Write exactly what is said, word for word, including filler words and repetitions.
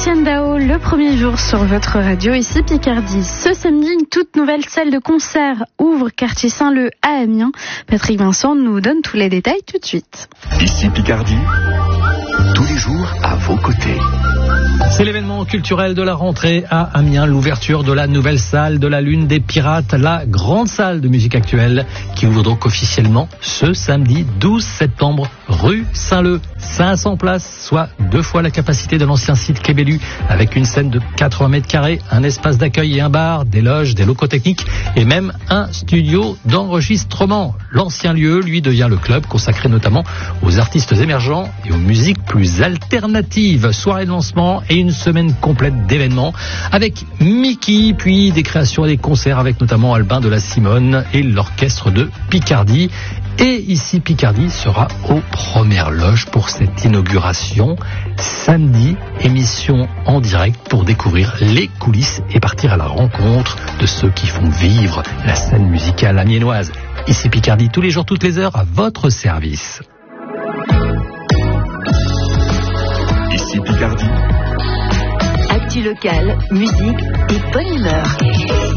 Étienne Dao, le premier jour sur votre radio, ici Picardie. Ce samedi, une toute nouvelle salle de concert ouvre quartier Saint-Leu à Amiens. Patrick Vincent nous donne tous les détails tout de suite. Ici Picardie, tous les jours à vos côtés. C'est l'événement culturel de la rentrée à Amiens, l'ouverture de la nouvelle salle de la Lune des Pirates, la grande salle de musique actuelle qui ouvre donc officiellement ce samedi douze septembre, rue Saint-Leu. cinq cents places, soit deux fois la capacité de l'ancien site Quai Bellu, avec une scène de quatre-vingts mètres carrés, un espace d'accueil et un bar, des loges, des locaux techniques et même un studio d'enregistrement. L'ancien lieu, lui, devient le club consacré notamment aux artistes émergents et aux musiques plus alternatives. Soirée de lancement et une semaine complète d'événements avec Mickey, puis des créations et des concerts avec notamment Albin de la Simone et l'orchestre de Picardie. Et ici Picardie sera aux premières loges pour cette inauguration. Samedi, émission en direct pour découvrir les coulisses et partir à la rencontre de ceux qui font vivre la scène musicale amiénoise. Ici Picardie, tous les jours, toutes les heures, à votre service. Ici Picardie. Actu local, musique et bonne humeur.